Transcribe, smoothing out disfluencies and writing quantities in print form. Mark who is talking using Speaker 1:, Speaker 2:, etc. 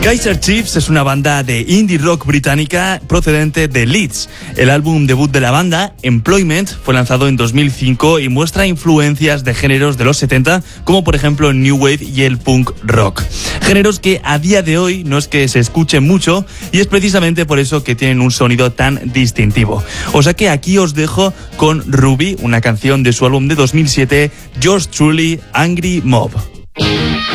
Speaker 1: Kaiser Chiefs es una banda de indie rock británica procedente de Leeds. El álbum debut de la banda, Employment, fue lanzado en 2005 y muestra influencias de géneros de los 70, como por ejemplo el New Wave y el punk rock. Géneros que a día de hoy no es que se escuchen mucho y es precisamente por eso que tienen un sonido tan distintivo. O sea que aquí os dejo con Ruby, una canción de su álbum de 2007, Yours Truly, Angry Mob.